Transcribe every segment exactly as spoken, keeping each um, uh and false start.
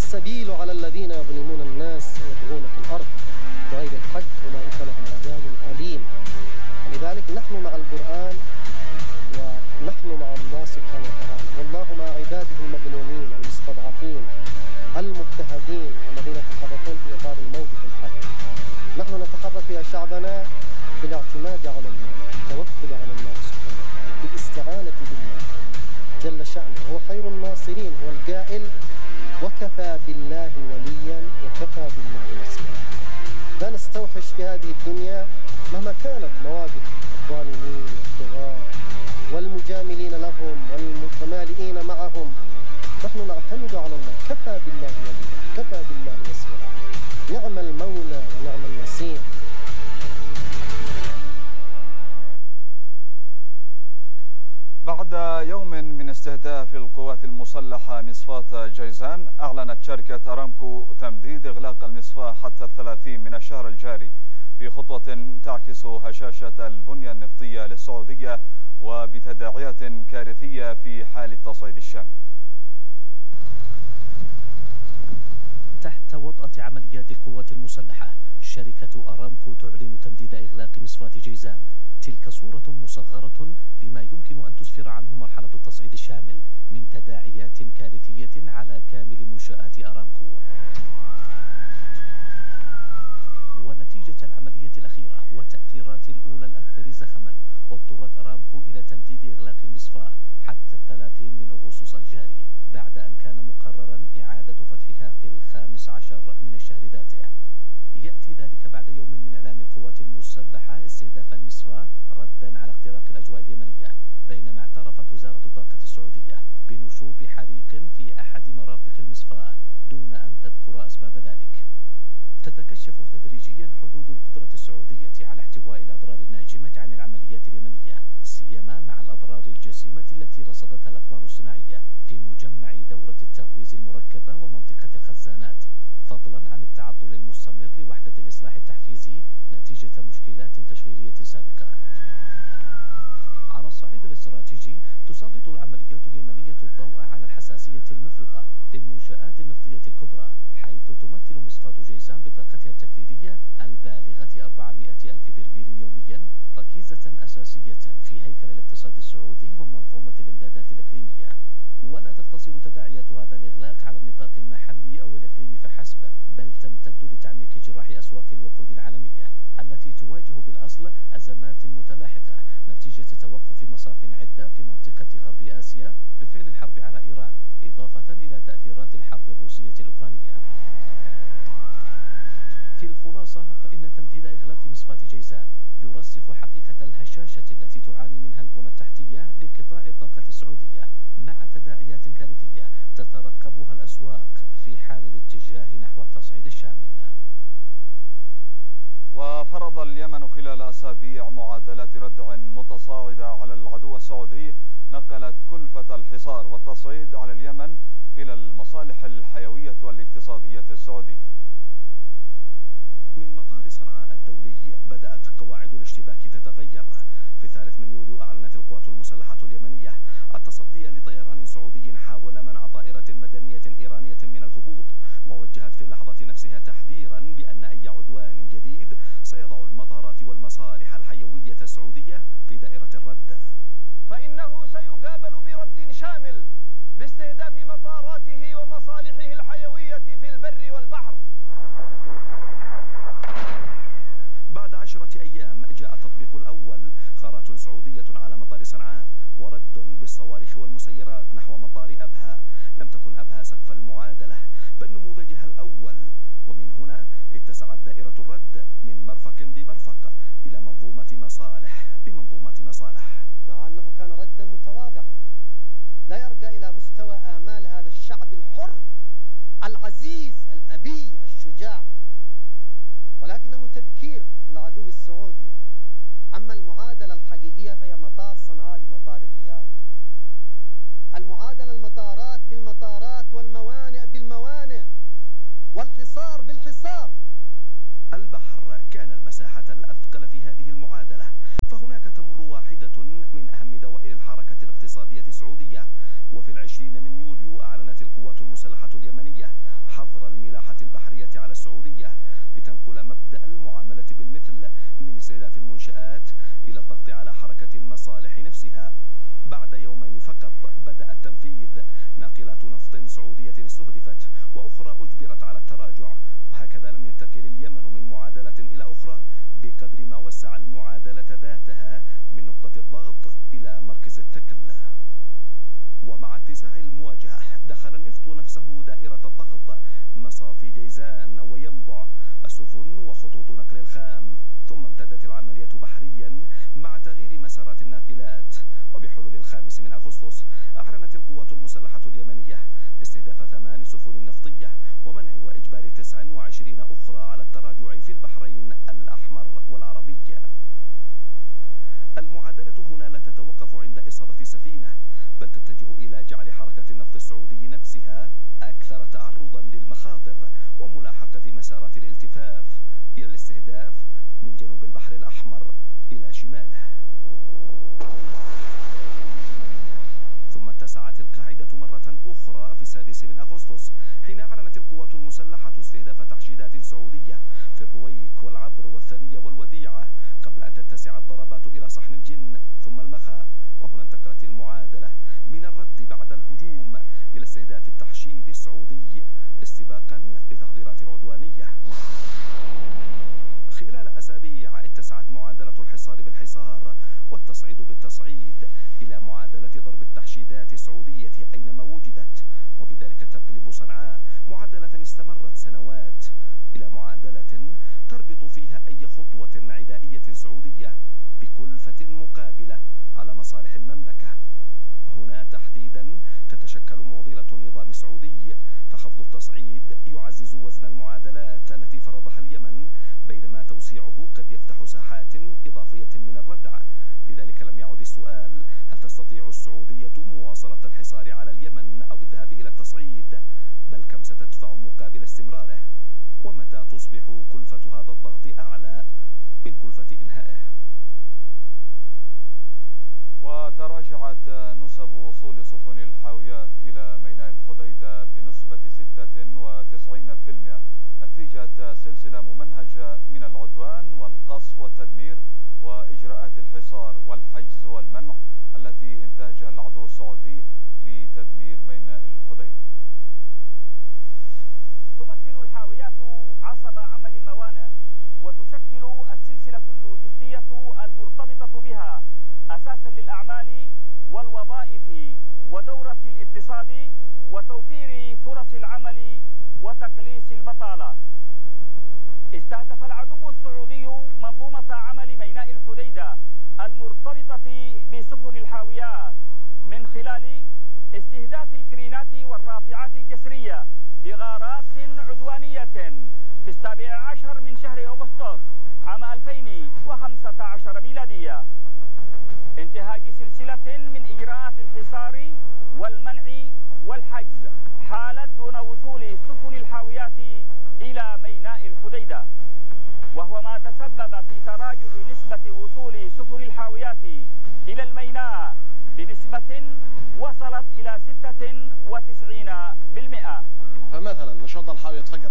السبيل على الذين يظلمون الناس ويبغون في الأرض بغير الحق أولئك لهم عذاب أليم. ولذلك نحن مع القرآن ونحن مع الله سبحانه وتعالى، والله مع عباده المظلومين المستضعفين المضطهدين الذين يتحركون في إطار الموقف الحق. نحن نتحرك يا شعبنا بالاعتماد على الله، بالتوكل على الله سبحانه وتعالى، بالاستعانة بالله جل شأنه، هو خير الناصرين، هو القائل وكفى بالله وليا وكفى بالله نصيرا. لا نستوحش في هذه الدنيا مهما كانت مواقف الظالمين والطغاة والمجاملين لهم والمتمالئين معهم، نحن نعتمد على الله، كفى بالله وليا كفى بالله نصيرا، نعم المولى ونعم النصير. بعد يوم من استهداف القوات المسلحة مصفاة جيزان، أعلنت شركة أرامكو تمديد إغلاق المصفاة حتى الثلاثين من الشهر الجاري، في خطوة تعكس هشاشة البنية النفطية للسعودية وبتداعيات كارثية في حال التصعيد الشامل. تحت وطأة عمليات القوات المسلحة، شركة أرامكو تعلن تمديد إغلاق مصفاة جيزان. تلك صورة مصغرة لما يمكن أن تسفر عنه مرحلة التصعيد الشامل من تداعيات كارثية على كامل منشآت أرامكو. ونتيجة العملية الأخيرة وتأثيرات الأولى الأكثر زخما، اضطرت أرامكو إلى تمديد إغلاق المصفاة حتى الثلاثين من أغسطس الجاري، بعد أن كان مقررا إعادة فتحها في الخامس عشر من الشهر ذاته. يأتي ذلك بعد يوم من إعلان القوات المسلحة استهداف المصفاة ردا على اختراق الأجواء اليمنية، بينما اعترفت وزارة الطاقة السعودية بنشوب حريق في أحد مرافق المصفاة دون أن تذكر أسباب ذلك. تتكشف تدريجيا حدود القدرة السعودية على احتواء الأضرار الناجمة عن العمليات اليمنية، سيما مع الأضرار الجسيمة التي رصدتها الأقمار الصناعية في مجمع دورة التغويز المركبة ومنطقة الخزانات، فضلا عن التعطل المستمر لوحدة الإصلاح التحفيزي نتيجة مشكلات تشغيلية سابقة. على الصعيد الاستراتيجي، تسلط العمليات اليمنية الضوء على الحساسية المفرطة للمنشآت النفطية الكبرى، حيث تمثل مصفاة جيزان بطاقتها التكريرية البالغة أربعمائة ألف برميل يوميا ركيزة أساسية في هيكل الاقتصاد السعودي ومنظومة الإمدادات الإقليمية. ولا تقتصر تداعيات هذا الإغلاق على النطاق المحلي أو الإقليمي فحسب، بل تمتد لتعميق جراح أسواق الوقود العالمية التي تواجه بالأصل أزمات متلاحقة نتيجة توقف مصاف عدة في منطقة غرب آسيا بفعل الحرب على إيران، إضافة إلى تأثيرات الحرب الروسية الأوكرانية. في الخلاصة، فإن تمديد إغلاق مصفاة جيزان يرسخ حقيقة الهشاشة التي تعاني منها البنى التحتية لقطاع الطاقة السعودية، مع تداعيات كارثية تترقبها الأسواق في حال الاتجاه نحو التصعيد الشامل. وفرض اليمن خلال أسابيع معادلات ردع متصاعدة على العدو السعودي، نقلت كلفة الحصار والتصعيد على اليمن إلى المصالح الحيوية والاقتصادية السعودية. من مطار صنعاء الدولي بدأت قواعد الاشتباك تتغير. في الثالث من يوليو أعلنت القوات المسلحة اليمنية التصدي لطيران سعودي حاول منع طائرة مدنية إيرانية من الهبوط، ووجهت في اللحظة نفسها تحذيرا بأن أي عدوان جديد سيضع المطارات والمصالح الحيوية السعودية في دائرة الرد، فإنه سيقابل برد شامل باستهداف مطاراته ومصالحه الحيوية في البر والبحر. بعد عشرة أيام جاء التطبيق الأول، غارات سعودية على مطار صنعاء ورد بالصواريخ والمسيرات نحو مطار أبها. لم تكن أبها سقف المعادلة بل نموذجها الأول، ومن هنا اتسعت دائرة الرد من مرفق بمرفق إلى منظومة مصالح بمنظومة مصالح، مع أنه كان ردا متواضعا لا يرقى إلى مستوى آمال هذا الشعب الحر العزيز الأبي الشجاع، ولكنه تذكير للعدو السعودي. أما المعادلة الحقيقية فهي مطار صنعاء بمطار الرياض. المعادلة السعودية لتنقل مبدأ المعاملة بالمثل من استهداف المنشآت إلى الضغط على حركة المصالح نفسها. بعد يومين فقط بدأ التنفيذ، ناقلات نفط سعودية استهدفت وأخرى أجبرت على التراجع، وهكذا لم ينتقل اليمن من معادلة إلى أخرى بقدر ما وسع المعادلة ذاتها من نقطة الضغط إلى مركز الثقل. ومع اتساع المواجهة دخل النفط نفسه دائرة الضغط، مصافي جيزان وينبع، السفن وخطوط نقل الخام، ثم امتدت العملية بحريا مع تغيير مسارات الناقلات. وبحلول الخامس من أغسطس أعلنت القوات المسلحة اليمنية استهداف ثمان سفن نفطية ومنع وإجبار تسع وعشرين أخرى على التراجع في البحرين الأحمر والعربي. المعادلة هنا لا تتوقف عند إصابة سفينة، بل تتجه إلى جعل حركة النفط السعودي نفسها أكثر تعرضا للمخاطر وملاحقة مسارات الالتفاف إلى الاستهداف من جنوب البحر الأحمر إلى شماله. ثم اتسعت القاعدة مرة أخرى في السادس من أغسطس حين أعلنت القوات المسلحة استهداف تحشيدات سعودية في الرويك والعبر والثنية والوديعة، قبل أن تتسع الضربات إلى صحن الجن ثم المخا. وهنا انتقلت المعادلة من الرد بعد الهجوم إلى استهداف التحشيد السعودي استباقا لتحضيرات العدوانية. خلال أسابيع اتسعت معادلة الحصار بالحصار والتصعيد بالتصعيد إلى معادلة ضرب التحشيدات السعودية أينما وجدت، وبذلك تقلب صنعاء معادلة استمرت سنوات إلى معادلة تربط فيها أي خطوة عدائية سعودية بكلفة مقابلة على مصالح المملكة. هنا تحديدا تتشكل معضلة النظام السعودي، فخفض التصعيد يعزز وزن المعادلات التي فرضها اليمن، بينما توسيعه قد يفتح ساحات إضافية من الردع. لذلك لم يعد السؤال هل تستطيع السعودية مواصلة الحصار على اليمن أو الذهاب إلى التصعيد، بل كم ستدفع مقابل استمراره، ومتى تصبح كلفة هذا الضغط أعلى من كلفة إنهائه. وتراجعت نسب وصول سفن الحاويات إلى ميناء الحديدة بنسبة ستة وتسعين بالمئة نتيجة سلسلة ممنهجة من العدوان والقصف والتدمير وإجراءات الحصار والحجز والمنع التي انتهجها العدو السعودي لتدمير ميناء الحديدة. تمثل الحاويات عصب عمل الموانئ، وتشكل السلسلة اللوجستية المرتبطة بها أساسا للأعمال والوظائف ودورة الاقتصاد وتوفير فرص العمل وتقليص البطالة. استهدف العدو السعودي منظومة عمل ميناء الحديدة المرتبطة بسفن الحاويات من خلال استهداف الكرينات والرافعات الجسرية بغارات عدوانية في السابع عشر من شهر أغسطس عام ألفين وخمسة عشر ميلادية، انتهاج سلسلة من إجراءات الحصار والمنع والحجز حالت دون وصول سفن الحاويات إلى ميناء الحديدة، وهو ما تسبب في تراجع نسبة وصول سفن الحاويات إلى الميناء بنسبة وصلت إلى ستة وتسعين بالمئة. فمثلا نشاط الحاويات فقط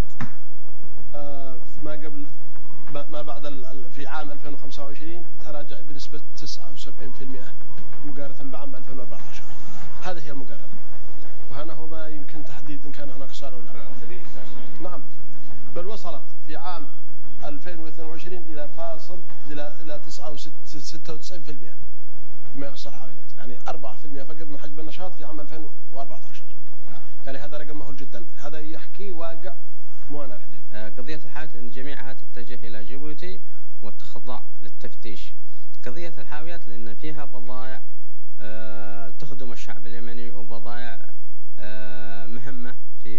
آه ما قبل ما بعد في عام ألفين وخمسة وعشرين تراجع بنسبة تسعة وسبعين بالمئة مقارنة بعام ألفين وأربعة عشر. هذه هي المقارنة، وهنا هو ما يمكن تحديد إن كان هناك صار أو لا. نعم، بل وصلت في عام ألفين واثنين وعشرين إلى فاصل إلى إلى تسعة وستة وتسعين بالمئة بما يخص الحاويات، يعني أربعة بالمئة فقط من حجم النشاط في عام ألفين وأربعة عشر. يعني هذا رقم مهول جدا، هذا يحكي واقع موانئ الحديدة. قضية الحاويات أن جميعها تتجه إلى جيبوتي وتخضع للتفتيش. قضية الحاويات لأن فيها بضائع أه تخدم الشعب اليمني وبضائع أه مهمة في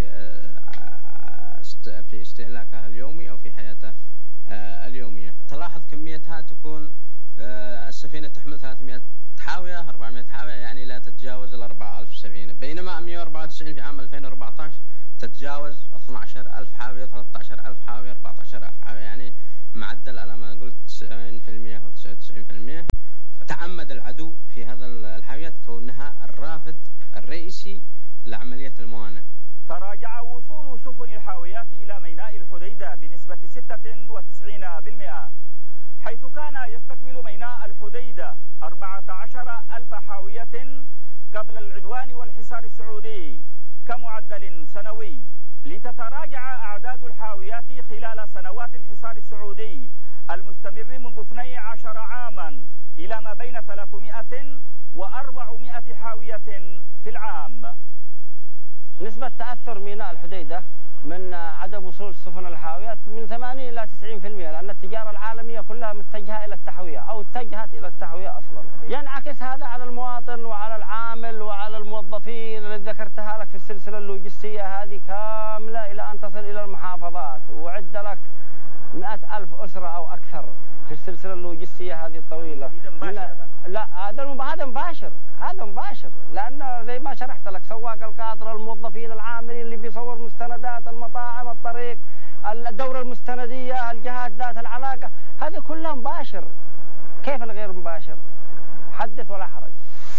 أه في استهلاكها اليومي أو في حياته أه اليومية. تلاحظ كميتها تكون أه السفينة تحمل ثلاثمئة حاوية أربعمئة حاوية، يعني لا تتجاوز ال أربعة آلاف سفينة، بينما مئة وأربعة وتسعين في عام ألفين وأربعة عشر تتجاوز اثني عشر ألف حاوية، ثلاثة عشر ألف حاوية، أربعة عشر ألف حاوية، يعني معدل على ما قلت تسعين بالمئة أو تسعة وتسعين بالمئة. تعمد العدو في هذا الحاويات كونها الرافد الرئيسي لعملية الموانئ، تراجع وصول سفن الحاويات إلى ميناء الحديدة بنسبة ستة وتسعين بالمئة، حيث كان يستقبل ميناء الحديدة أربعة عشر ألف حاوية قبل العدوان والحصار السعودي كمعدل سنوي، لتتراجع أعداد الحاويات خلال سنوات الحصار السعودي المستمر منذ اثني عشر عاما إلى ما بين ثلاثمائة وأربعمائة حاوية في العام. نسبة تأثر ميناء الحديدة من عدم وصول السفن الحاويات من ثمانين إلى تسعين بالمئة، لأن التجارة العالمية كلها متجهة إلى التحوية أو اتجهت إلى التحوية أصلا. ينعكس هذا على المواطن وعلى العامل وعلى الموظفين اللي ذكرتها لك في السلسلة اللوجستية هذه كاملة إلى أن تصل إلى المحافظات، وعد لك مئة ألف أسرة أو أكثر في السلسلة اللوجستية هذه الطويلة. لا هذا هذا مباشر، هذا مباشر، لأن زي ما شرحت لك سواق القاطرة، الموظفين العاملين اللي بيصور مستندات، المطاعم، الطريق، الدورة المستندية، الجهات ذات العلاقة، هذه كلها مباشر. كيف الغير مباشر؟ حدث ولا حرج.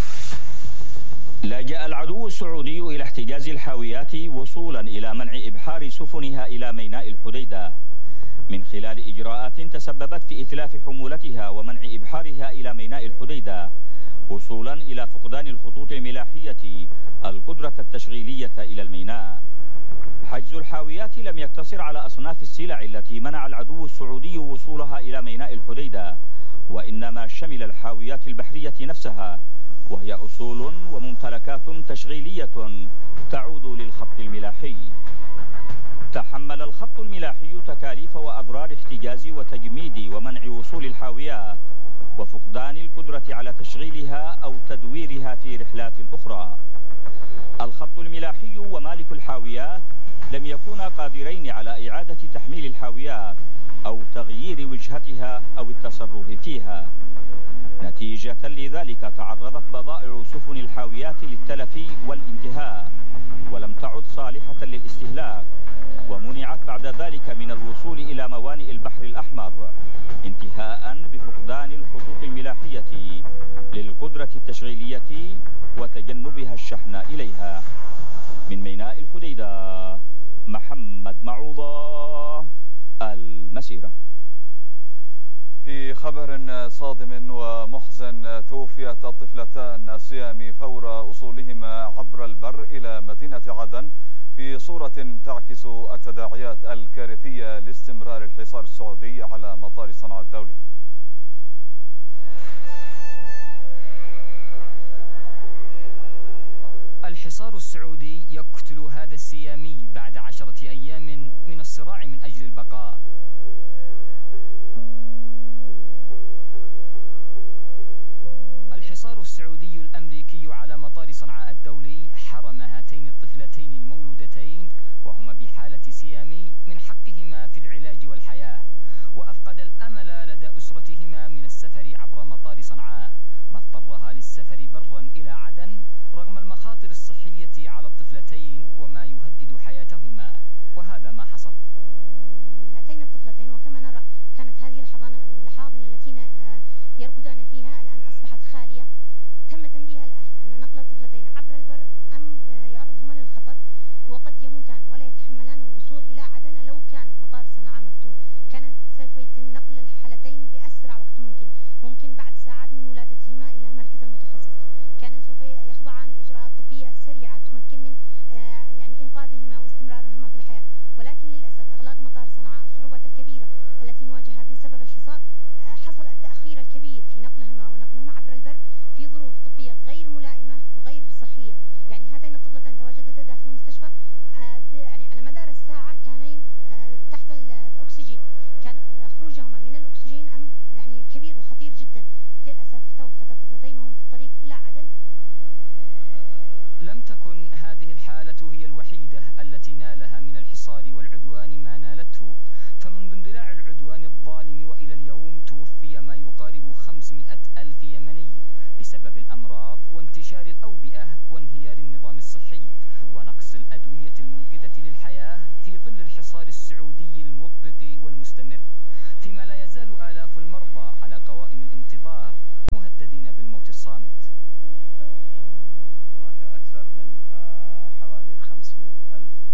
لجأ العدو السعودي إلى احتجاز الحاويات وصولا إلى منع إبحار سفنها إلى ميناء الحديدة من خلال إجراءات تسببت في إتلاف حمولتها ومنع إبحارها إلى ميناء الحديدة، وصولا إلى فقدان الخطوط الملاحية القدرة التشغيلية إلى الميناء. حجز الحاويات لم يقتصر على أصناف السلع التي منع العدو السعودي وصولها إلى ميناء الحديدة، وإنما شمل الحاويات البحرية نفسها، وهي أصول وممتلكات تشغيلية تعود للخط الملاحي. تحمل الخط الملاحي تكاليف وأضرار احتجاز وتجميد ومنع وصول الحاويات وفقدان القدرة على تشغيلها أو تدويرها في رحلات أخرى. الخط الملاحي ومالك الحاويات لم يكونا قادرين على إعادة تحميل الحاويات أو تغيير وجهتها أو التصرف فيها. نتيجة لذلك تعرضت بضائع سفن الحاويات للتلف والانتهاء، ولم تعد صالحة للاستهلاك، ومنعت بعد ذلك من الوصول إلى موانئ البحر الأحمر، انتهاء بفقدان الخطوط الملاحية للقدرة التشغيلية وتجنبها الشحن إليها. من ميناء الحديدة، محمد معوضة، المسيرة. في خبر صادم ومحزن، توفيت الطفلتان سيامي فور وصولهما عبر البر إلى مدينة عدن في صورة تعكس التداعيات الكارثية لاستمرار الحصار السعودي على مطار صنعاء الدولي. الحصار السعودي يقتل هذا السيامي بعد عشرة أيام من الصراع من أجل البقاء. الحصار السعودي الأمريكي على مطار صنعاء الدولي حرم هاتين الطفلتين المولودتين وهما بحالة سيامي من حقهما في العلاج والحياة، وأفقد الأمل لدى أسرتهما من السفر عبر مطار صنعاء، ما اضطرها للسفر برا إلى عدن رغم المخاطر الصحية على الطفلتين وما يهدد حياتهما، وهذا ما حصل. هاتين الطفلتين وكما نرى كانت هذه الحضانة الحاضنة التي يرقدان فيها الآن أصبحت خالية. تم تنبيه الأهل أن نقل الطفلتين عبر البر أم يعرضهما للخطر وقد يموتان ولا يتحملان الوصول إلى عدن. لو كان مطار صنعاء مفتوح كان سوف يتم نقل الحالتين بأسرع وقت ممكن، ممكن بعد ساعات من ولادتهما إلى المركز المتخصص. كان سوف يخضعان لإجراءات طبية سريعة تمكن من يعني إنقاذهما واستمرارهما في الحياة، ولكن للأسف إغلاق مطار صنعاء الصعوبات الكبيرة التي نواجهها بسبب الحصار حصل التأخير الكبير في نقلهما ونقلهما عبر البر في ظروف طبية غير ملائمة وغير صحية. يعني هاتين الطفلتين تواجدتا داخل المستشفى يعني على مدار الساعة كانين تحت الأكسجين، كان خروجهما من الأكسجين أمر يعني كبير وخطير جدا. للأسف توفت الطفلتين وهم في الطريق إلى عدن. لم تكن هذه الحالة هي الوحيدة التي نالها من الحصار والعدوان ما نالته، فمنذ اندلاع العدوان الظالم وإلى اليوم توفي ما يقارب خمسمائة ألف يمني بسبب الأمراض وانتشار الأوبئة وانهيار النظام الصحي ونقص الأدوية المنقذة للحياة في ظل الحصار السعودي المطبق والمستمر، فيما لا يزال آلاف المرضى على قوائم الانتظار مهددين بالموت الصامت. هناك أكثر من حوالي خمسمائة ألف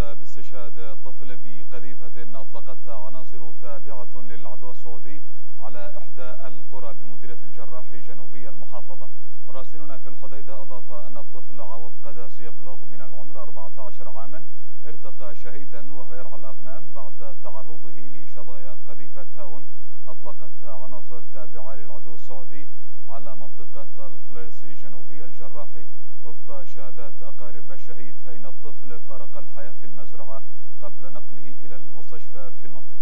باستشهاد طفل بقذيفة أطلقتها عناصر تابعة للعدو السعودي على إحدى القرى بمديرية الجراح جنوبي المحافظة. مراسلون في الحديدة أضاف أن الطفل عوض قداس يبلغ من العمر أربعة عشر عاما ارتقى شهيدا وهو يرعى الأغنام بعد تعرضه لشظايا قذيفة هاون أطلقتها عناصر تابعة للعدو السعودي على منطقة الحليصي جنوبي الجراح. وفق شهادات أقارب الشهيد فإن الطفل فارق الحياة في المزرعة قبل نقله إلى المستشفى في المنطقة.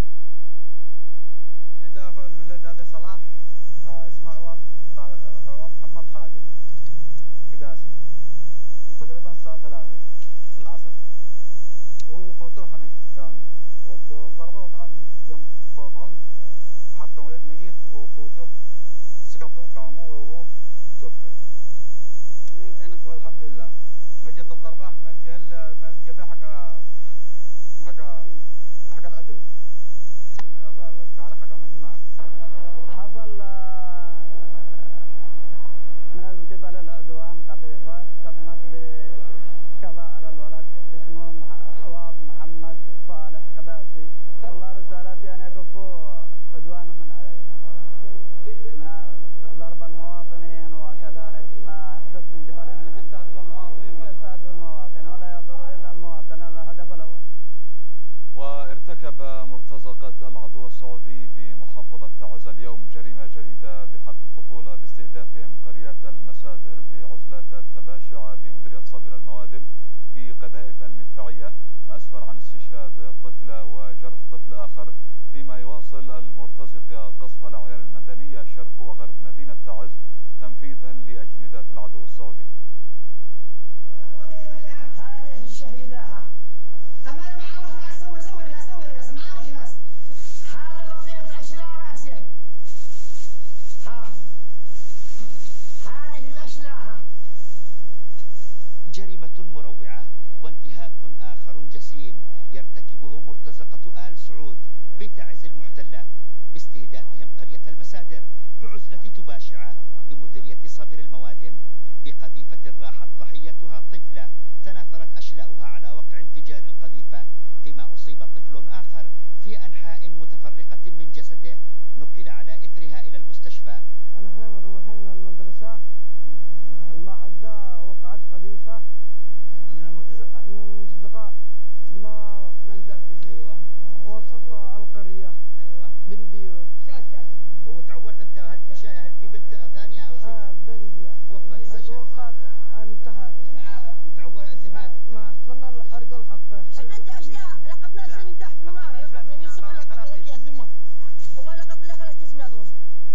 استهداف الولد هذا صلاح آه اسمه عوض آه عوض محمد خادم قداسي تقريبا الساعة ثلاثة العصر، وهو وأخوته هنا كانوا، والضربة كان جنب فوقهم حتى ولد ميت وأخوته سقطوا قاموا وهو توفى. وين كانت؟ والحمد لله اجت الضربة من الجهة من الجبهة حق حق حق العدو. قال حق من هناك. حصل من قبل العدوان قذيفة تمت بقضاء على الولد اسمه عوض محمد صالح قداسي. والله رسالتي أن يكفوا عدوانهم من علينا من ضرب المواطنين وكذلك ما أحدث من قبلهم يستهدفوا المواطنين ولا يضر إلا المواطن، هذا الهدف الأول. وارتكب مرتزقة العدو السعودي بمحافظة تعز اليوم جريمة جديدة بحق الطفولة باستهدافهم قرية المسادر بعزلة التباشع بمديرية صبر الموادم بقذائف المدفعية، ما أسفر عن استشهاد طفلة وجرح طفل آخر، فيما يواصل المرتزقة قصف الأعيان المدنية شرق وغرب مدينة تعز تنفيذا لأجندات العدو السعودي. هذه الشهيدة أما أنا معاوش ناس سوي سوي ناس سوي ناس معاوش ناس هذا بقية أشلاء رأسه. ها هذه الأشلاء. جريمة مروعة وانتهاك آخر جسيم يرتكبه مرتزقة آل سعود بتعز المحتلة باستهدافهم قرية المسادر بعزلة تباشعة بمديرية صبر الموادم بقذيفة راحت ضحيتها طفلة تناثرت أشلاؤها على وقع انفجار القذيفة، فيما أصيب طفل آخر في أنحاء متفرقة من جسده نقل على إثرها إلى المستشفى. نحن مروحين من المدرسة المعدة وقعت قذيفة من المرتزقة من المرتزقة لا أيوة. وسط القرية أيوة. بالبيوت. وتعورت أنت؟ هل في شيء هل في بنت ثانية أصيبت؟ آه بنت توفت. توفت انتهت. تعورت أنت ماتت؟ ما حصلنا الأرض الحقة. البنت أشلاء لقط نفسي من تحت من هناك لقط من الصبح لقط لك يا ذمة والله لقط لك على كيس نادهم.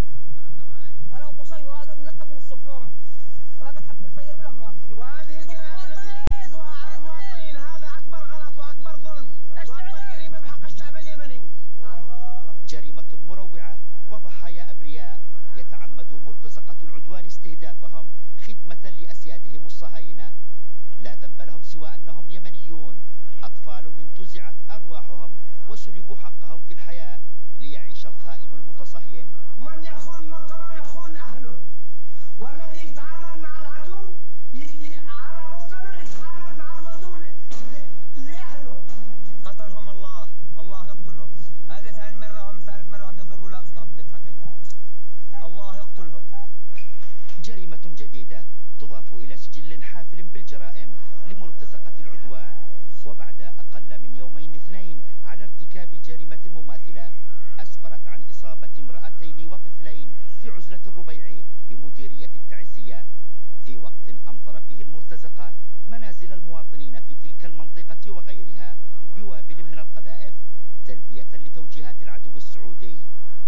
أنا وقصي وهذا ملقف من الصبح هنا لقط حتى الصير بلا هناك. وهذه الجرائم التي تنفذها على المواطنين هذا أكبر غلط وأكبر ظلم وأكبر جريمة بحق الشعب اليمني. جريمة مروعة وضحايا أبرياء يتعمد مرتزقة العدوان استهدافهم خدمة لأسيادهم الصهاينة، لا ذنب لهم سوى أنهم يمنيون، أطفال انتزعت أرواحهم وسلبوا حقهم في الحياة ليعيش الخائن المتصهين. من يخون وطنه يخون أهله، والذي يتعامل مع العدو على وطنه يتعامل مع العدو لأهله. قتلهم الله، الله يقتلهم. هذه ثاني مرة هم ثالث مرة هم يضربوا له أسطاب بيت حقي. الله يقتلهم. جريمة جديدة تضاف إلى سجل حافل بالجرائم لمرتزقة العدوان، وبعد أقل من يومين اثنين على ارتكاب جريمة مماثلة أسفرت عن إصابة امرأتين وطفلين في عزلة الربيع بمديرية التعزية، في وقت أمطر فيه المرتزقة منازل المواطنين في تلك المنطقة وغيرها بوابل من القذائف تلبية لتوجيهات العدو السعودي.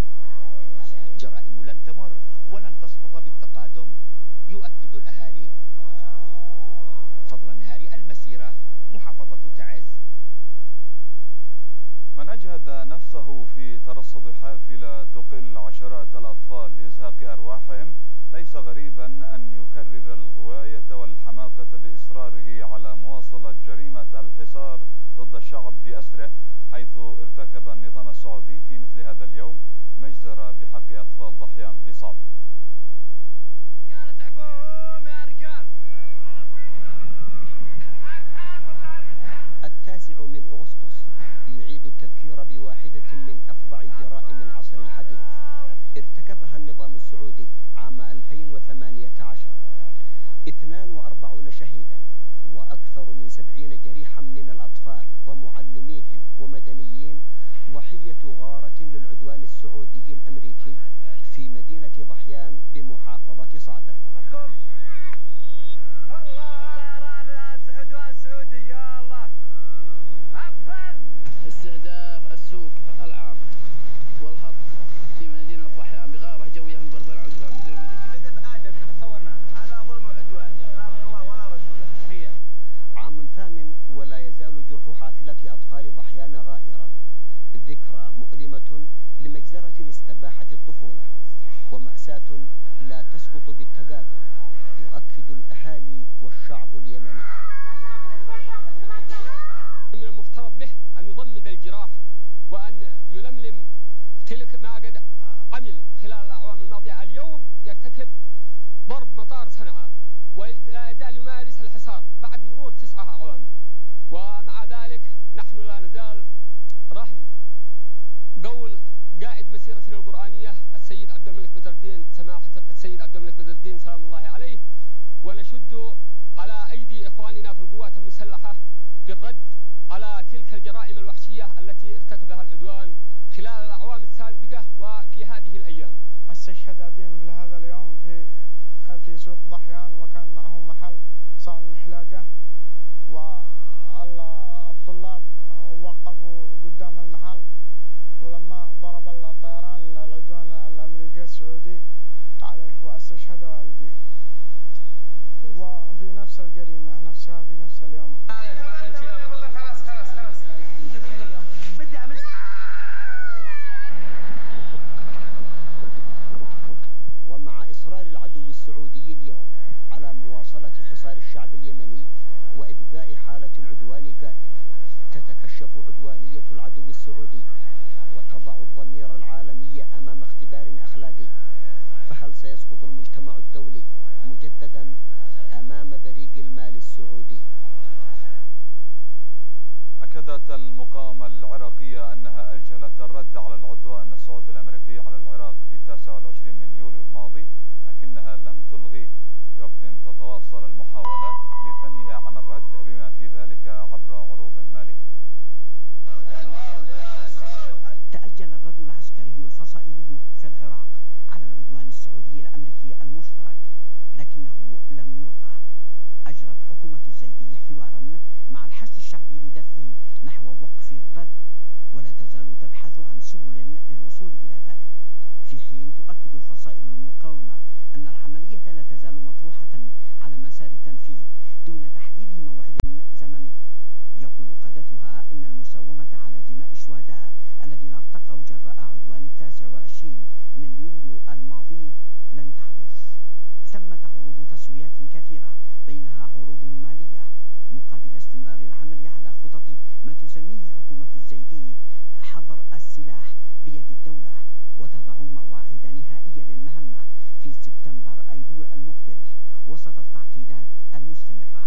جرائم لن تمر ولن تسقط بالتقادم، يؤكد الأهالي. فضل النهاري المسيرة محافظة تعز. من أجهد نفسه في ترصد حافلة تقل عشرات الأطفال لإزهاق أرواحهم ليس غريبا أن يكرر الغواية والحماقة بإصراره على مواصلة جريمة الحصار ضد الشعب بأسره، حيث ارتكب النظام السعودي في مثل هذا اليوم مجزرة بحق أطفال ضحيان بصعب. رجال اسعفوهم يا رجال. بواحدة من أفظع جرائم العصر الحديث ارتكبها النظام السعودي عام ألفين وثمانية عشر. اثنان وأربعين شهيدا وأكثر من سبعين جريحا من الأطفال ومعلميهم ومدنيين ضحية غارة للعدوان السعودي الأمريكي في مدينة ضحيان بمحافظة صعدة. عدوان سعودي يا الله. استهداف السوق العام والخط في مدينة ضحيان بغارة جوية من قبل العدوان بدون الملكي. آدم تصورنا هذا ظلم وعدوان لا الله ولا رسوله. عام ثامن ولا يزال جرح حافلة أطفال ضحيان غائرا، ذكرى مؤلمة لمجزرة استباحت الطفولة ومأساة لا تسقط بالتقادم، يؤكد الأهالي والشعب اليمني. من المفترض به أن يضمد الجراح وأن يلملم تلك ما قد عمل خلال الأعوام الماضية. اليوم يرتكب ضرب مطار صنعاء ولا يزال يمارس الحصار بعد مرور تسعة أعوام، ومع ذلك نحن لا نزال رهن قول قائد مسيرتنا القرآنية السيد عبد الملك بدر الدين سماحة السيد عبد الملك بدر الدين سلام الله عليه، ونشد على أيدي إخواننا في القوات المسلحة بالرد على تلك الجرائم الوحشية التي ارتكبها العدوان خلال الأعوام السابقة وفي هذه الأيام. استشهد أبي مثل هذا اليوم في في سوق ضحيان، وكان معه محل صالون حلاقة، والطلاب وقفوا قدام المحل، ولما ضرب الطيران العدوان الأمريكي السعودي عليه واستشهد والدي، وفي نفس الجريمة نفسها في نفس اليوم. خلاص خلاص خلاص بدع بدع. ومع إصرار العدو السعودي اليوم على مواصلة حصار الشعب اليمني وإبقاء حالة العدوان قائمة، تتكشف عدوانية العدو السعودي وتضع الضمير العالمي أمام اختبار أخلاقي. فهل سيسقط المجتمع الدولي مجددا أمام بريق المال السعودي؟ أكدت المقاومة العراقية أنها أجلت الرد على العدوان السعودي الأمريكي على العراق في التاسع والعشرين من يوليو الماضي، لكنها لم تلغيه في وقت تتواصل المحاولات لثنيها عن الرد بما في ذلك عبر عروض مالية. تأجل الرد العسكري الفصائلي في العراق على العدوان السعودي الأمريكي المشترك، لكنه لم يلغى. أجرت حكومة الزيدي حوارا مع الحشد الشعبي لدفعه نحو وقف الرد، ولا تزال تبحث عن سبل للوصول إلى ذلك، في حين تؤكد الفصائل المقاومة أن العملية لا تزال مطروحة على مسار التنفيذ دون تحديد موعد زمني. يقول قادتها إن المساومة على دماء الشهداء الذين ارتقوا جراء عدوان التاسع والعشرين من يوليو الماضي لن تحدث. ثمة عروض تسويات كثيرة، بينها عروض مالية مقابل استمرار العمل على خطط ما تسميه حكومة الزيدي حظر السلاح بيد الدولة، وتضع مواعيد نهائية للمهمة في سبتمبر أيلول المقبل وسط التعقيدات المستمرة.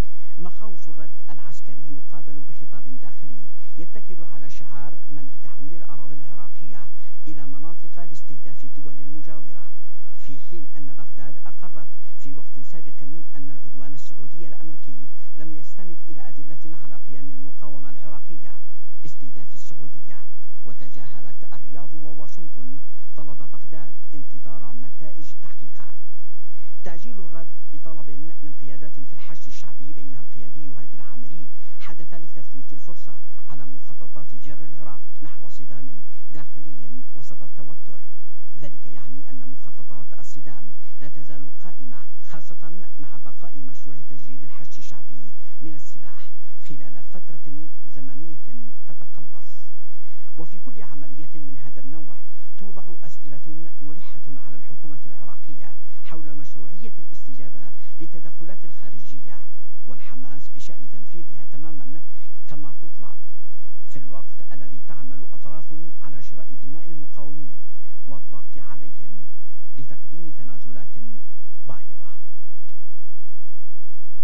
مخاوف الرد العسكري يقابل بخطاب داخلي يتكل على شعار منع تحويل الأراضي العراقية إلى مناطق لاستهداف الدول المجاورة، في حين أن بغداد أقرت في وقت سابق أن العدوان السعودي الأمريكي لم يستند إلى أدلة على قيام المقاومة العراقية باستهداف السعودية، وتجاهلت الرياض وواشنطن طلب بغداد انتظار نتائج التحقيقات. تأجيل الرد بطلب من قيادات في الحشد الشعبي بينها القيادي هادي العامري حدث لتفويت الفرصة على مخططات جر العراق نحو صدام داخلي وسط التوتر. ذلك يعني أن مخططات الصدام لا تزال قائمة، خاصة مع بقاء مشروع تجريد الحشد الشعبي من السلاح خلال فترة زمنية تتقلص. وفي كل عملية من هذا النوع توضع أسئلة ملحة على الحكومة العراقية حول مشروعية الاستجابة للتدخلات الخارجية والحماس بشأن تنفيذها تماما كما تطلب، في الوقت الذي تعمل أطراف على شراء دماء المقاومين والضغط عليهم لتقديم تنازلات باهظة. ونشاهد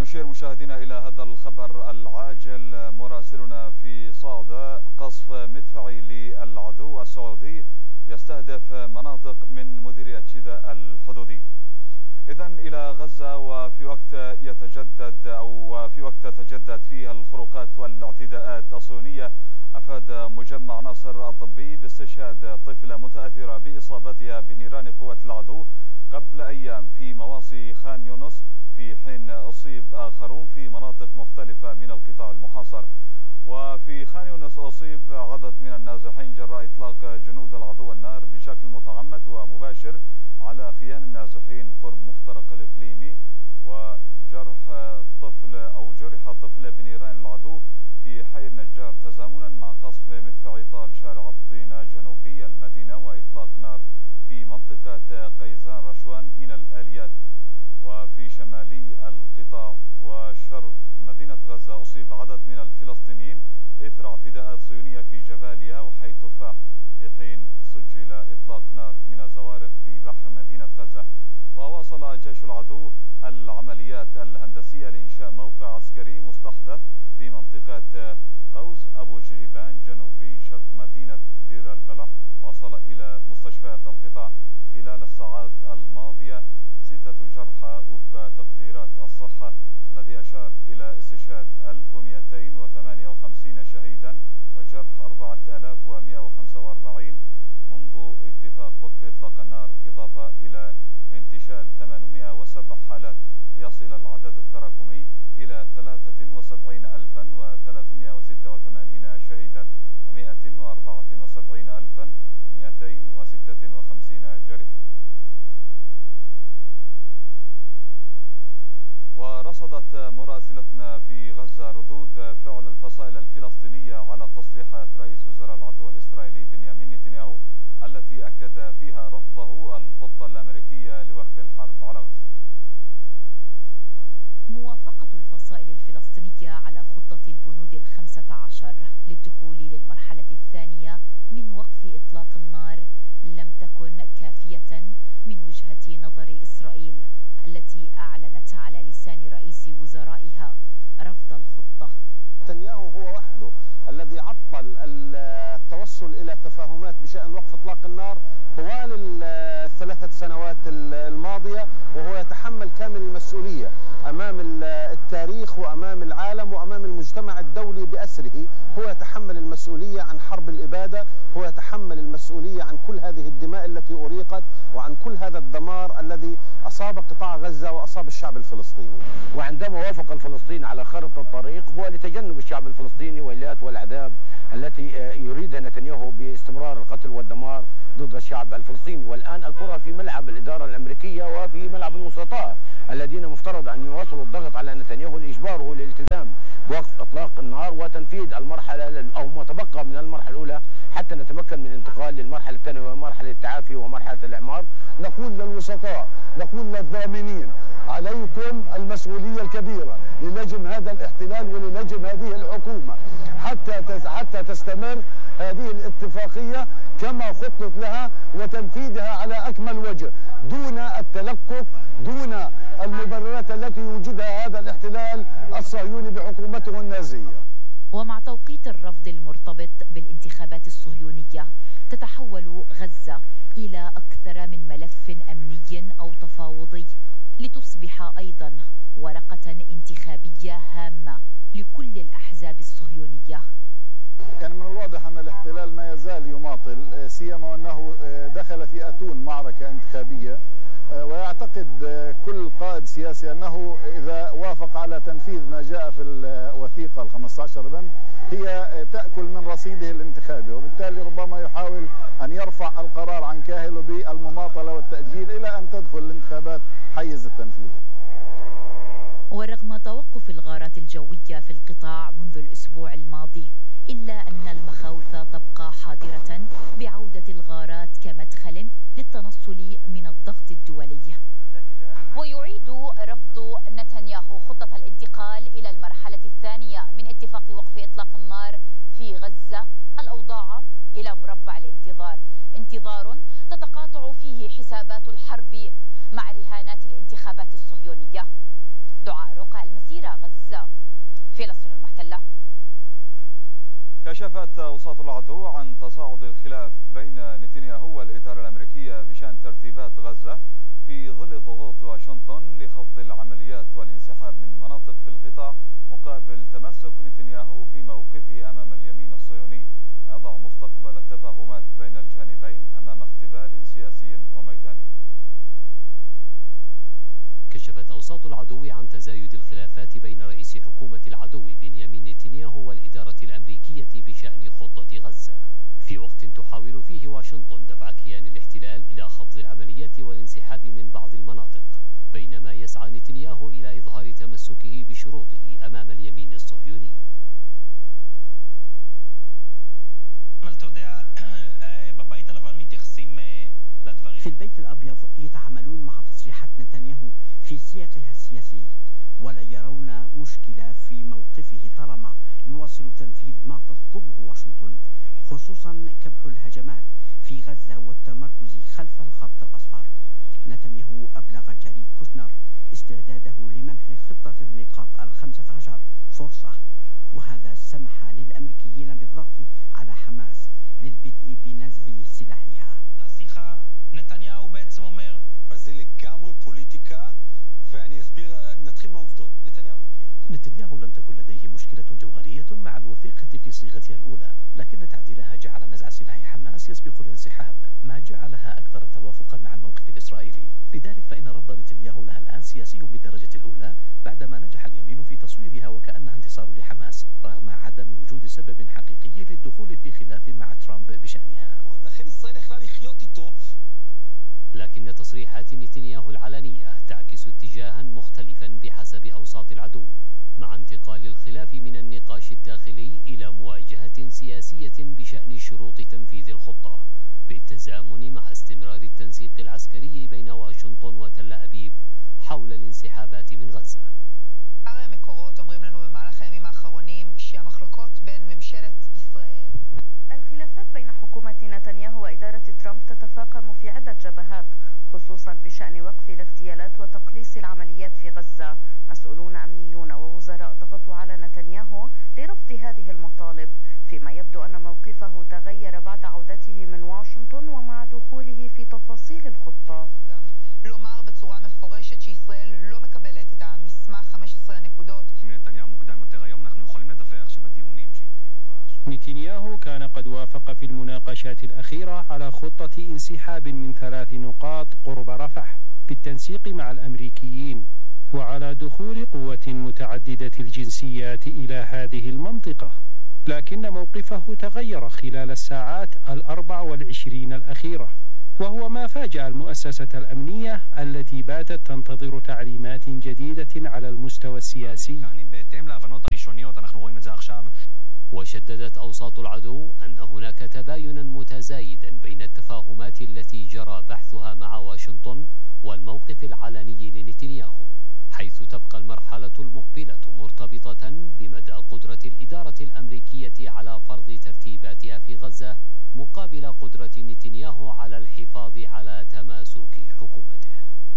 نشير مشاهدينا إلى هذا الخبر العاجل. مراسلنا في صعدة: قصف مدفعي للعدو السعودي يستهدف مناطق من مديرية شيدا الحدودية. إذن إلى غزة، وفي وقت يتجدد أو وفي وقت تتجدد فيه الخروقات والاعتداءات الصهيونية، أفاد مجمع ناصر الطبي باستشهاد طفلة متأثرة بإصابتها بنيران قوات العدو قبل أيام في مواصي خان يونس، في حين أصيب آخرون في مناطق مختلفة من القطاع المحاصر. وفي خان يونس أصيب عدد من النازحين جراء إطلاق جنود العدو النار بشكل متعمد ومباشر على خيام النازحين قرب مفترق الإقليمي، وجرح طفل أو جرح طفل بنيران العدو في حي النجار تزامنا مع قصف مدفعي طال شارع الطينة جنوبي المدينة وإطلاق نار في منطقة قيزان رشوان من الآليات. وفي شمالي القطاع وشرق مدينة غزة أصيب عدد من الفلسطينيين إثر اعتداءات صهيونية في جباليا وحي تفاح، في حين سجل إطلاق نار من الزوارق في بحر مدينة غزة. وواصل جيش العدو العمليات الهندسية لإنشاء موقع عسكري مستحدث بمنطقة قوس أبو جريبان جنوبي شرق مدينة دير البلح، وصل إلى مستشفيات القطاع خلال الساعات الماضية ستة جرحى وفق تقديرات الصحة، الذي أشار إلى استشهاد ألف ومئتين وثمانية وخمسين شهيدا وجرح أربعة آلاف ومئة وخمسة وأربعين منذ اتفاق وقف إطلاق النار، إضافة إلى انتشال ثمانمئة وسبع حالات، ليصل العدد التراكمي إلى ثلاثة وسبعين ألفا وثلاثمئة وستة وثمانين شهيدا ومئة وأربعة وسبعين ألفا ومئتين وستة وخمسين جريحا. ورصدت مراسلتنا في غزة ردود فعل الفصائل الفلسطينية على تصريحات رئيس وزراء العدو الإسرائيلي بنيامين نتنياهو التي أكد فيها رفضه الخطة الأمريكية لوقف الحرب على غزة. موافقة الفصائل الفلسطينية على خطة البنود الخمسة عشر للدخول للمرحلة الثانية من وقف إطلاق النار لم تكن كافية من وجهة نظر إسرائيل، التي أعلنت على لسان رئيس وزرائها رفض الخطة. نتنياهو هو وحده الذي عطل التوصل إلى تفاهمات بشأن وقف إطلاق النار طوال الثلاثة سنوات الماضية، وهو يتحمل كامل المسؤولية أمام التاريخ وأمام العالم وأمام المجتمع الدولي بأسره. هو يتحمل المسؤولية عن حرب الإبادة، هو يتحمل المسؤولية عن كل هذه الدماء التي أريقت وعن كل هذا الدمار الذي أصاب قطاع غزة وأصاب الشعب الفلسطيني. وعندما وافق الفلسطيني على خارطة الطريق هو لتجنب الشعب الفلسطيني واللات والعذاب التي يريدها نتنياهو باستمرار القتل والدمار ضد الشعب الفلسطيني. والآن الكرة في ملعب الإدارة الأمريكية وفي ملعب الوسطاء الذين مفترض أن يواصلوا الضغط على نتنياهو لإجباره للالتزام بوقف إطلاق النار وتنفيذ المرحلة أو ما تبقى من المرحلة الأولى حتى نتمكن من الانتقال للمرحلة الثانية وهي مرحلة التعافي ومرحلة الإعمار. نقول للوسطاء، نقول للضامنين، عليكم المسؤولية الكبيرة للجم هذا الاحتلال وللجم هذه الحكومة حتى حتى تستمر هذه الاتفاقية كما خطط لها وتنفيذها على أكمل وجه دون التلكك، دون المبررات التي يوجدها هذا الاحتلال الصهيوني بحكومته النازية. ومع توقيت الرفض المرتبط بالانتخابات الصهيونية تتحول غزة إلى أكثر من ملف أمني أو تفاوضي لتصبح أيضا ورقة انتخابية هامة لكل الأحزاب الصهيونية. يعني من الواضح أن الاحتلال ما يزال يماطل، سيما أنه دخل في أتون معركة انتخابية، ويعتقد كل قائد سياسي أنه إذا وافق على تنفيذ ما جاء في الوثيقة الخمسة عشر بند هي تأكل من رصيده الانتخابي، وبالتالي ربما يحاول أن يرفع القرار عن كاهله بالمماطلة والتأجيل إلى أن تدخل الانتخابات حيز التنفيذ. ورغم توقف الغارات الجوية في القطاع منذ الأسبوع الماضي، إلا أن المخاوف تبقى حاضرة بعودة الغارات كمدخل للتنصل من الضغط الدولي. ويعيد رفض نتنياهو خطة الانتقال إلى المرحلة الثانية من اتفاق وقف إطلاق النار في غزة الأوضاع إلى مربع الانتظار، انتظار تتقاطع فيه حسابات الحرب مع رهانات الانتخابات الصهيونية. دعاء رقع المسيرة، كشفت أوساط العدو عن تصاعد الخلاف بين نتنياهو والإدارة الأمريكية بشأن ترتيبات غزة في ظل ضغوط واشنطن لخفض العمليات والانسحاب من مناطق في القطاع مقابل تمسك نتنياهو بموقفه أمام اليمين الصهيوني، ما يضع مستقبل التفاهمات بين الجانبين أمام اختبار سياسي وميداني. كشفت أوساط العدو عن تزايد الخلافات بين رئيس حكومة العدو بنيامين نتنياهو والإدارة الأمريكية بشأن خطة غزة، في وقت تحاول فيه واشنطن دفع كيان الاحتلال إلى خفض العمليات والانسحاب من بعض المناطق، بينما يسعى نتنياهو إلى إظهار تمسكه بشروطه أمام اليمين الصهيوني. في البيت الأبيض يتعاملون مع تصريحات نتنياهو في سياقها السياسي، ولا يرون مشكلة في موقفه طالما يواصل تنفيذ ما تطلبه واشنطن، خصوصا كبح الهجمات في غزة والتمركز خلف الخط الأصفر. نتنياهو أبلغ جريد كوشنر استعداده لمنح خطة النقاط الخمسة عشر فرصة، وهذا سمح للأمريكيين بالضغط على حماس للبدء بنزع سلاحها. נתניהו בעצם אומר זה לגמרי פוליטיקה ואני אסביר נתחיל מהעובדות. נתניהו نتنياهو لم تكن لديه مشكلة جوهرية مع الوثيقة في صيغتها الأولى، لكن تعديلها جعل نزع سلاح حماس يسبق الانسحاب، ما جعلها أكثر توافقا مع الموقف الإسرائيلي. لذلك فإن رفض نتنياهو لها الآن سياسي بالدرجة الأولى بعدما نجح اليمين في تصويرها وكأنها انتصار لحماس، رغم عدم وجود سبب حقيقي للدخول في خلاف مع ترامب بشأنها. لكن تصريحات نتنياهو العلنية تعكس اتجاها مختلفا بحسب أوساط العدو، مع انتقال الخلاف من النقاش الداخلي إلى مواجهة سياسية بشأن شروط تنفيذ الخطة، بالتزامن مع استمرار التنسيق العسكري بين واشنطن وتل أبيب حول الانسحابات من غزة. המקורות אומרים לנו במהלך הימים האחרונים שהמחלוקות בין ממשלת ישראל الخلافات بين حكومة نتنياهو وإدارة ترامب تتفاقم في عدة جبهات، خصوصا بشأن وقف الاغتيالات وتقليص العمليات في غزة. مسؤولون أمنيون ووزراء ضغطوا على نتنياهو لرفض هذه المطالب، فيما يبدو أن موقفه تغير بعد عودته من واشنطن ومع دخوله في تفاصيل الخطة. לומר בצורה מפורשת שישראל לא מקבלת את המסמך חמש עשרה הנקודות. נתניהו מוקדם יותר היום אנחנו יכולים לדווח שבדיונים שהתקיימו בשבוע نتنياهو كان قد وافق في المناقشات الأخيرة على خطة انسحاب من ثلاث نقاط قرب رفح بالتنسيق مع الأمريكيين، وعلى دخول قوة متعددة الجنسيات إلى هذه المنطقة، لكن موقفه تغير خلال الساعات الأربع والعشرين الأخيرة، وهو ما فاجأ المؤسسة الأمنية التي باتت تنتظر تعليمات جديدة على المستوى السياسي. وشددت أوساط العدو أن هناك تباينا متزايدا بين التفاهمات التي جرى بحثها مع واشنطن والموقف العلني لنتنياهو، حيث تبقى المرحلة المقبلة مرتبطة بمدى قدرة الإدارة الأمريكية على فرض ترتيباتها في غزة مقابل قدرة نتنياهو على الحفاظ على تماسك حكومته.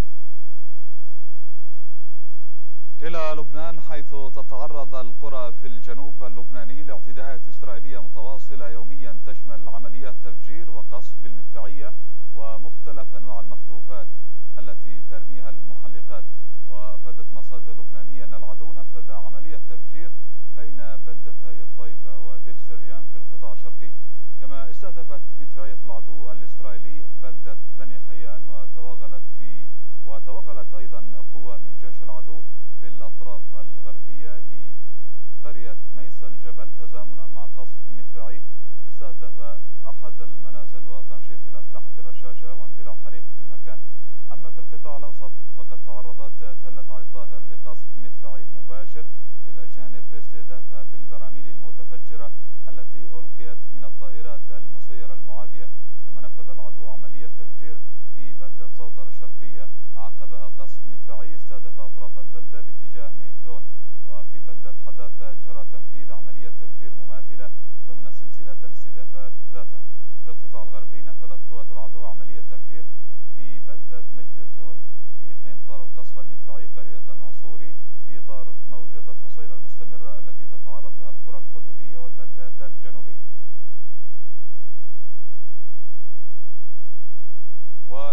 إلى لبنان، حيث تتعرض القرى في الجنوب اللبناني لاعتداءات إسرائيلية متواصلة يوميا تشمل عمليات تفجير وقصف بالمدفعية ومختلف أنواع المقذوفات التي ترميها المحلقات. وأفادت مصادر لبنانية أن العدو نفذ عملية تفجير بين بلدتي الطيبة ودير سريان في القطاع الشرقي، كما استهدفت مدفعية العدو الإسرائيلي بلدة بني حيان وتوغلت في وتوغلت أيضا قوة من جيش العدو في الأطراف الغربية لقرية ميس الجبل، تزامنا مع قصف مدفعي استهدف أحد المنازل وتنشيط بالأسلحة الرشاشة واندلاع حريق في المكان. أما في القطاع الأوسط فقد تعرضت تلة علي الطاهر لقصف مدفعي مباشر إلى جانب استهدافها بالبراميل المتفجرة التي ألقيت من الطائرات المسيرة المعادية. كما نفذ العدو عملية تفجير في بلدة صوتر الشرقية أعقبها قصف مدفعي استهدف أطراف البلدة باتجاه ميفدون. وفي بلدة حداثة جرى تنفيذ عملية تفجير مماثلة ضمن سلسلة الاستهدافات ذاتها. في القطاع الغربي نفذت قوات العدو عملية تفجير في بلدة مجد الزون، في حين طال القصف المدفعي قرية المنصوري في إطار موجة التصعيد المستمرة التي تتعرض لها القرى الحدودية والبلدات الجنوبية.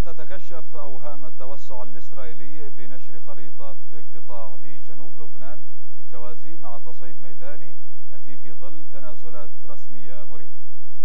وتتكشف أوهام التوسع الإسرائيلي بنشر خريطة اقتطاع لجنوب لبنان بالتوازي مع تصعيد ميداني يأتي في ظل تنازلات رسمية مريبة.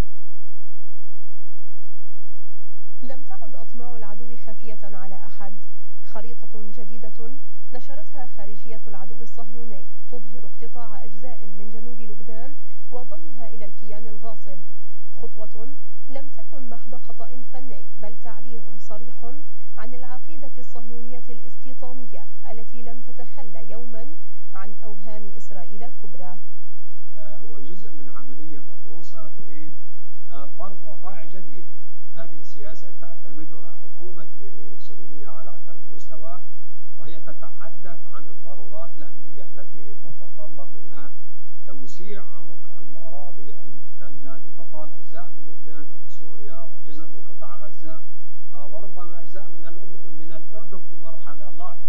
لم تعد أطماع العدو خافية على أحد. خريطة جديدة نشرتها خارجية العدو الصهيوني تظهر اقتطاع أجزاء من جنوب لبنان وضمها إلى الكيان الغاصب، خطوة لم تكن محض خطأ فني بل تعبير صريح عن العقيدة الصهيونية الاستيطانية التي لم تتخلى يوما عن أوهام إسرائيل الكبرى. هو جزء من عملية مدروسة تريد فرض وقائع جديد. هذه السياسة تعتمدها حكومة اليمين الصهيونية على أكثر من مستوى، وهي تتحدث عن الضرورات الأمنية التي تتطلب منها توسيع عمق الأراضي المحتلة لتطال أجزاء من لبنان وسوريا وجزء من قطاع غزة وربما أجزاء من من الأردن في مرحلة لاحقة.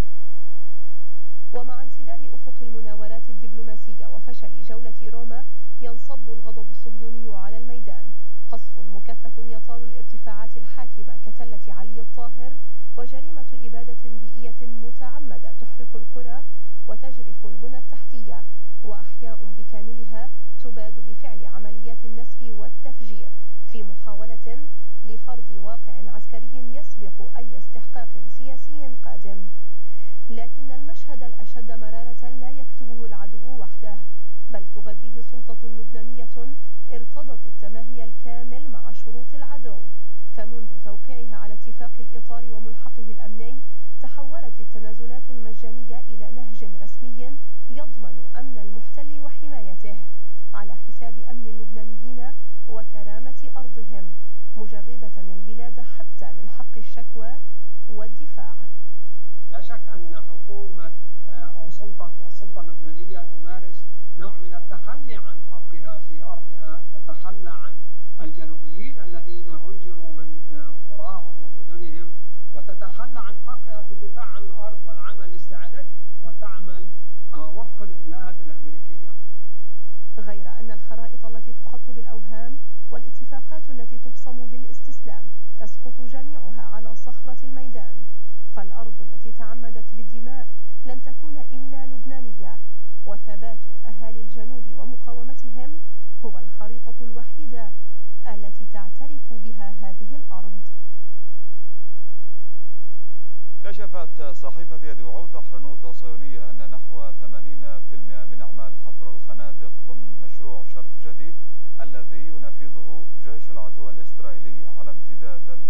ومع انسداد أفق المناورات الدبلوماسية وفشل جولة روما ينصب الغضب الصهيوني على الميدان. قصف مكثف يطال الارتفاعات الحاكمة كتلة علي الطاهر، وجريمة إبادة بيئية متعمدة تحرق القرى وتجرف البنى التحتية، وأحياء بكاملها تباد بفعل عمليات النسف والتفجير في محاولة لفرض واقع عسكري يسبق أي استحقاق سياسي قادم. لكن المشهد الأشد مرارة لا يكتبه العدو وحده، بل تغذيه سلطة لبنانية ارتضت التماهي الكامل مع شروط العدو. فمنذ توقيعها على اتفاق الإطار وملحقه الأمني تحولت التنازلات المجانية إلى نهج رسمي يضمن أمن المحتل وحمايته على حساب أمن اللبنانيين وكرامة أرضهم، مجردة البلاد حتى من حق الشكوى والدفاع. لا شك أن حكومة أو سلطة السلطة اللبنانية تمارس نوع من التخلي عن حقها في أرضها، تتخلى عن الجنوبيين الذين هجروا من قراهم ومدنهم، وتتخلى عن حقها في الدفاع عن الأرض والعمل لاستعادتها، وتعمل وفق الإملاءات الأمريكية. غير أن الخرائط التي تخط بالأوهام والاتفاقات التي تبصم بالاستسلام تسقط جميعها على صخرة الميدان، فالأرض التي تعمدت بالدماء لن تكون إلا لبنانية، وثبات أهالي الجنوب ومقاومتهم هو الخريطة الوحيدة التي تعترف بها هذه الأرض. كشفت صحيفة يدوع تحرنوت الصهيونية أن نحو ثمانين بالمئة من أعمال حفر الخنادق ضمن مشروع شرق جديد الذي ينفذه جيش العدو الإسرائيلي على امتداد